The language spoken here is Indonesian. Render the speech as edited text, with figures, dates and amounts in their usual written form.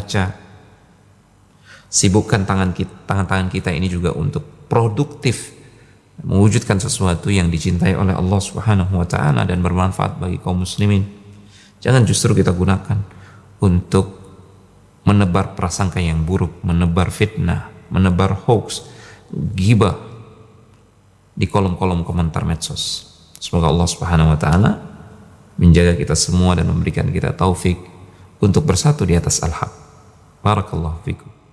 membaca. Sibukkan tangan-tangan kita ini juga untuk produktif mewujudkan sesuatu yang dicintai oleh Allah Subhanahu wa taala dan bermanfaat bagi kaum muslimin. Jangan justru kita gunakan untuk menebar prasangka yang buruk, menebar fitnah, menebar hoax, ghibah di kolom-kolom komentar medsos. Semoga Allah Subhanahu wa taala menjaga kita semua dan memberikan kita taufik untuk bersatu di atas al-haq. Barakallahu fikum.